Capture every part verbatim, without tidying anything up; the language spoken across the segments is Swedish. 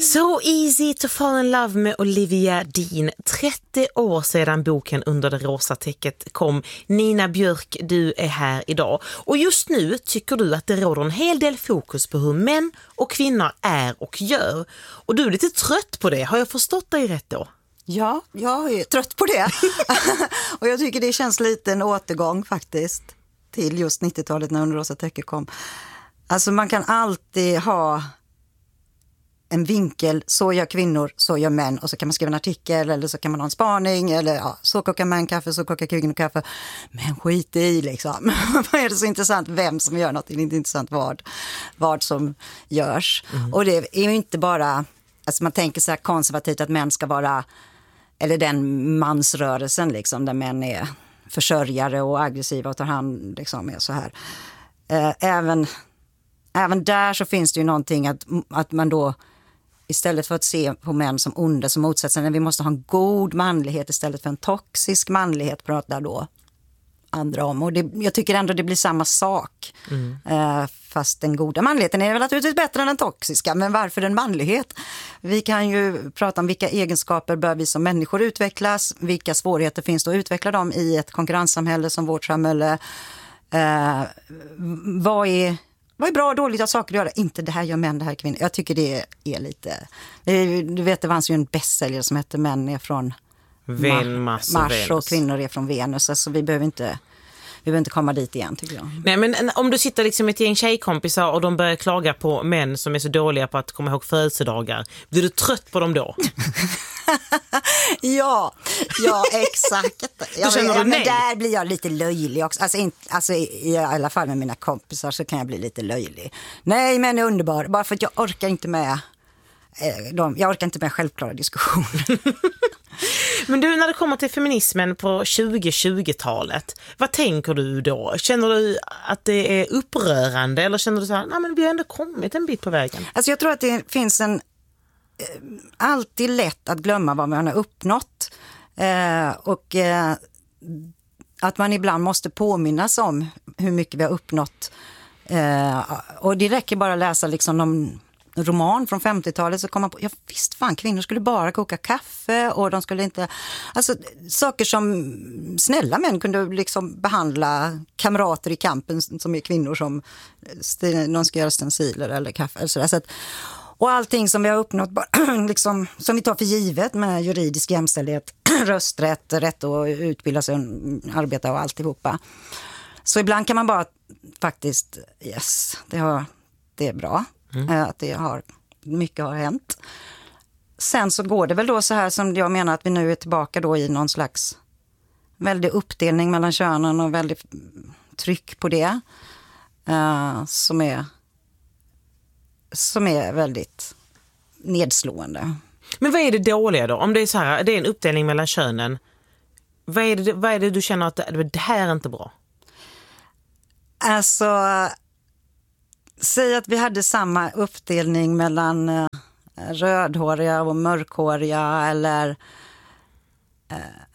So easy to fall in love med Olivia Dean. trettio år sedan boken Under det rosa täcket kom. Nina Björk, du är här idag. Och just nu tycker du att det råder en hel del fokus på hur män och kvinnor är och gör. Och du är lite trött på det. Har jag förstått dig rätt då? Ja, jag är trött på det. Och jag tycker det känns lite en återgång faktiskt till just nittiotalet när Under det rosa täcket kom. Alltså man kan alltid ha en vinkel, så gör kvinnor, så gör män, och så kan man skriva en artikel eller så kan man ha en spaning eller ja, så kokar män kaffe, så kokar kvinnor kaffe. Men skit i liksom. Vad är det så intressant vem som gör något? Det är inte intressant vad, vad som görs. Mm. Och det är ju inte bara, alltså man tänker så här konservativt att män ska vara, eller den mansrörelsen liksom, där män är försörjare och aggressiva och tar hand liksom, är så här. Även, även där så finns det ju någonting att, att man då istället för att se på män som onda som motsatsen, vi måste ha en god manlighet istället för en toxisk manlighet, pratar då andra om. Och det, jag tycker ändå det blir samma sak. Mm. Uh, fast den goda manligheten är väl naturligtvis bättre än den toxiska. Men varför en manlighet? Vi kan ju prata om vilka egenskaper bör vi som människor utvecklas. Vilka svårigheter finns det att utveckla dem i ett konkurrenssamhälle som vårt samhälle. Uh, vad är... Vad är bra och dåligt att saker att göra? Inte det här gör män, det här kvinnor. Jag tycker det är lite... Du vet, det fanns ju en bästsäljare som heter Män är från Ven, Mars, Mars och kvinnor är från Venus. Alltså vi behöver inte... Vi behöver inte komma dit igen, tycker jag. Nej, men om du sitter liksom ett gäng tjejkompisar och de börjar klaga på män som är så dåliga på att komma ihåg födelsedagar. Blir du trött på dem då? ja, ja, exakt. Ja, men, ja, men där blir jag lite löjlig också. Alltså, in, alltså i, i alla fall med mina kompisar så kan jag bli lite löjlig. Nej, men är underbar. Bara för att jag orkar inte med eh, de, jag orkar inte med självklara diskussioner. Men du, när det kommer till feminismen på tjugo-tjugotalet, vad tänker du då? Känner du att det är upprörande eller känner du så här, nej men vi har ändå kommit en bit på vägen? Alltså jag tror att det finns en eh, alltid lätt att glömma vad man har uppnått eh, och eh, att man ibland måste påminnas om hur mycket vi har uppnått. Eh, och det räcker bara att läsa liksom någon roman från femtiotalet så kom man på, ja visst fan, kvinnor skulle bara koka kaffe och de skulle inte, alltså saker som snälla män kunde liksom behandla kamrater i kampen som är kvinnor som någon ska göra stenciler eller kaffe eller sådär. Så att, och allting som vi har uppnått liksom, som vi tar för givet med juridisk jämställdhet, rösträtt, rätt att utbilda sig och arbeta och alltihopa. Så ibland kan man bara faktiskt, yes, det, har, det är bra. Mm. Att det har, mycket har hänt. Sen så går det väl då så här som jag menar att vi nu är tillbaka då i någon slags väldig uppdelning mellan könen och väldigt tryck på det uh, som är som är väldigt nedslående. Men vad är det dåliga då? Om det är så här, det är en uppdelning mellan könen, vad är det, vad är det du känner att det, det här är inte bra? Alltså säg att vi hade samma uppdelning mellan eh, rödhåriga och mörkhåriga eller eh,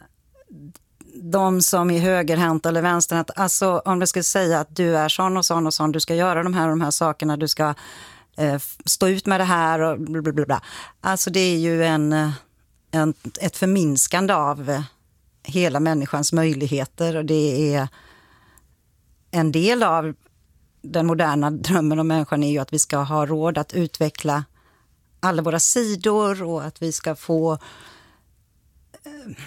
de som är högerhänta eller vänsterhänta. Alltså om du ska säga att du är sån och sån och sån, du ska göra de här och de här sakerna, du ska eh, stå ut med det här och blablabla. Alltså det är ju en, en, ett förminskande av eh, hela människans möjligheter och det är en del av den moderna drömmen om människan är ju att vi ska ha råd att utveckla alla våra sidor och att vi ska få eh,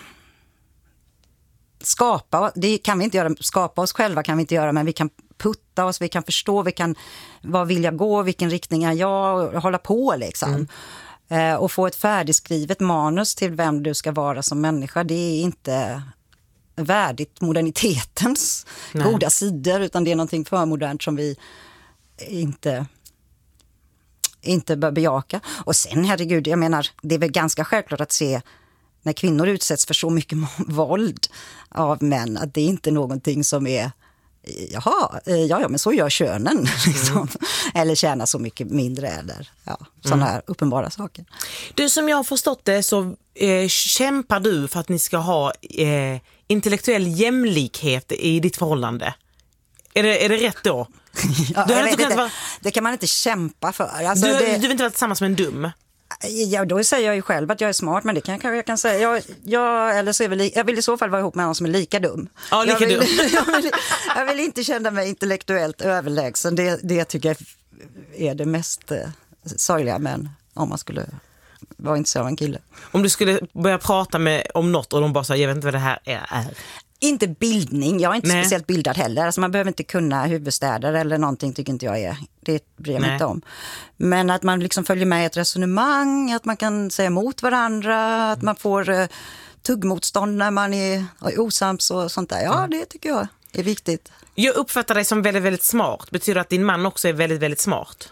skapa, det kan vi inte göra, skapa oss själva kan vi inte göra, men vi kan putta oss, vi kan förstå, vi kan, vad vill jag gå, vilken riktning är jag, och hålla på liksom. Mm. Eh, och få ett färdigskrivet manus till vem du ska vara som människa, det är inte värdigt modernitetens Nej. goda sidor, utan det är någonting för modernt som vi inte inte bör bejaka. Och sen, herregud, jag menar, det är väl ganska självklart att se när kvinnor utsätts för så mycket våld av män, att det är inte någonting som är jaha, ja, ja men så gör könen liksom. Mm. Eller tjänar så mycket mindre eller ja, sådana här mm. uppenbara saker. Du, som jag har förstått det så eh, kämpar du för att ni ska ha eh, intellektuell jämlikhet i ditt förhållande. Är det, är det rätt då? Ja, du jag vet inte, vara... det kan man inte kämpa för. Alltså, du, det... du vill inte vara tillsammans med en dum? Ja, då säger jag ju själv att jag är smart, men det kan jag kan säga. Jag, jag, eller så är väl, jag vill i så fall vara ihop med någon som är lika dum. Ja, lika jag, vill, dum. jag, vill, jag vill inte känna mig intellektuellt överlägsen. Det, det tycker jag är det mest eh, sorgliga, men om man skulle vara intresserad av en kille. Om du skulle börja prata med, om något och de bara säger, jag vet inte vad det här är. är. Inte bildning, jag är inte Nej. speciellt bildad heller. Alltså man behöver inte kunna huvudstäder eller någonting, tycker inte jag är. Det bryr jag mig Nej. inte om. Men att man liksom följer med i ett resonemang, att man kan säga emot varandra, att man får uh, tuggmotstånd när man är, är osams och sånt där. Ja, det tycker jag är viktigt. Jag uppfattar dig som väldigt, väldigt smart. Betyder det att din man också är väldigt, väldigt smart?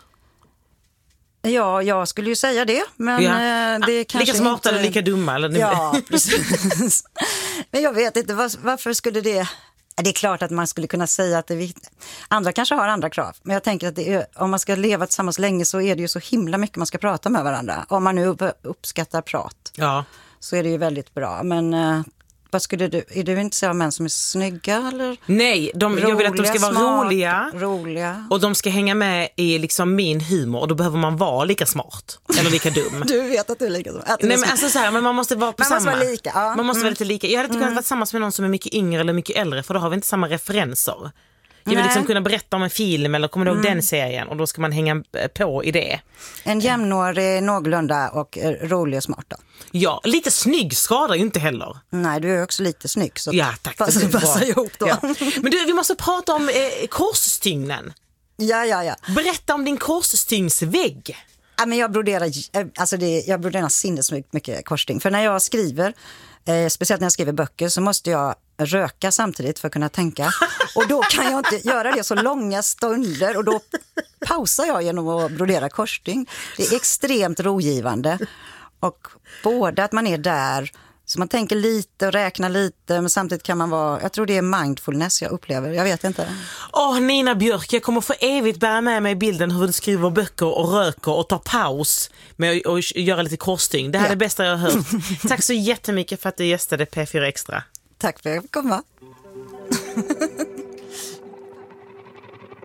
Ja, jag skulle ju säga det, men Ja. eh, det är kanske Lika smarta inte... eller lika dumma? Eller? Ja, precis. Men jag vet inte, var, varför skulle det... Det är klart att man skulle kunna säga att det är viktigt. Andra kanske har andra krav, men jag tänker att det är, om man ska leva tillsammans länge så är det ju så himla mycket man ska prata med varandra. Om man nu upp, uppskattar prat Ja. så är det ju väldigt bra. Men eh, vad skulle du, är du inte så av män som är snygga eller? Nej, de, jag vill att de ska vara smart, roliga. roliga. Och de ska hänga med i liksom min humor. Och då behöver man vara lika smart. Eller lika dum. Du vet att du är lika som. Att du Nej, är men som- alltså så här, men man måste vara på Man samma. måste vara lika, ja. Man måste vara Mm. lite lika. Jag hade inte kunnat vara tillsammans med någon som är mycket yngre eller mycket äldre. För då har vi inte samma referenser. Jag vill Nej. liksom kunna berätta om en film eller kommer du ihåg den serien. Och då ska man hänga på i det. En jämnårig, någorlunda och eh, rolig och smart då. Ja, lite snygg skadar ju inte heller. Nej, du är också lite snygg. Så Ja, tack. Fast det är bra. passar ihop då. Ja. Men du, vi måste prata om eh, korsstygnen. Ja, ja, ja. Berätta om din korsstygnsvägg. Ja, men jag broderar, alltså det, jag broderar sinnesmycket mycket korsstygn. För när jag skriver, eh, speciellt när jag skriver böcker, så måste jag röka samtidigt för att kunna tänka. Och då kan jag inte göra det så långa stunder och då pausar jag genom att brodera korsstygn. Det är extremt rogivande. Och både att man är där, så man tänker lite och räknar lite, men samtidigt kan man vara, jag tror det är mindfulness jag upplever, jag vet inte. Åh, Nina Björk, jag kommer för evigt bära med mig bilden hur du skriver böcker och röker och tar paus med att och göra lite korsstygn. Det här är Ja. det bästa jag har hört. Tack så jättemycket för att du gästade P fyra Extra. Tack för att jag fick komma.